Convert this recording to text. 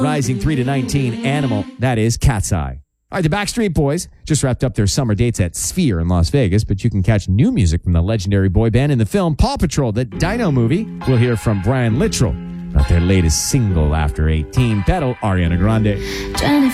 Rising 3 to 19, Animal, that is Cat's Eye. All right, the Backstreet Boys just wrapped up their summer dates at Sphere in Las Vegas, but you can catch new music from the legendary boy band in the film Paw Patrol, the Dino movie. We'll hear from Brian Littrell about their latest single after 18, Pedal, Ariana Grande.